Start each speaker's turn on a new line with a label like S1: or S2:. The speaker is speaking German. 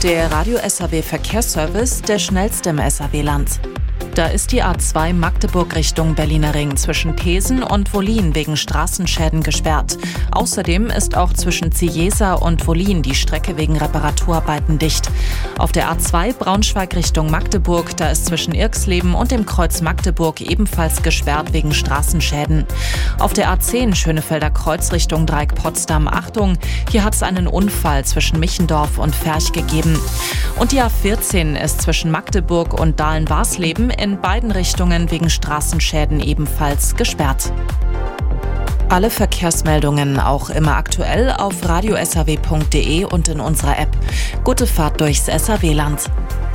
S1: Der Radio SAW Verkehrsservice, der schnellste im SAW-Land. Da ist die A2 Magdeburg Richtung Berliner Ring zwischen Thesen und Wollin wegen Straßenschäden gesperrt. Außerdem ist auch zwischen Ziesa und Wollin die Strecke wegen Reparaturarbeiten dicht. Auf der A2 Braunschweig Richtung Magdeburg, da ist zwischen Irxleben und dem Kreuz Magdeburg ebenfalls gesperrt wegen Straßenschäden. Auf der A10 Schönefelder Kreuz Richtung Dreieck Potsdam, Achtung, hier hat es einen Unfall zwischen Michendorf und Ferch gegeben. Und die A14 ist zwischen Magdeburg und Dahlen-Warsleben in beiden Richtungen wegen Straßenschäden ebenfalls gesperrt. Alle Verkehrsmeldungen auch immer aktuell auf radiosaw.de und in unserer App. Gute Fahrt durchs SAW-Land.